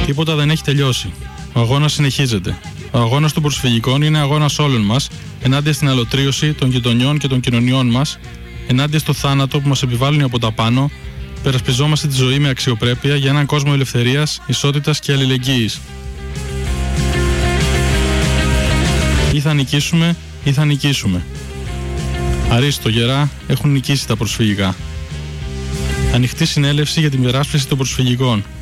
Τίποτα δεν έχει τελειώσει. Ο αγώνας συνεχίζεται. Ο αγώνας των προσφυγικών είναι αγώνας όλων μας, ενάντια στην αλωτρίωση των γειτονιών και των κοινωνιών μας, ενάντια στο θάνατο που μας επιβάλλουν οι από τα πάνω. Περασπιζόμαστε τη ζωή με αξιοπρέπεια για έναν κόσμο ελευθερίας, ισότητας και αλληλεγγύης. Ή θα νικήσουμε ή θα νικήσουμε. Αρίστο Γερά έχουν νικήσει τα προσφυγικά. Ανοιχτή συνέλευση για την υπεράσπιση των προσφυγικών.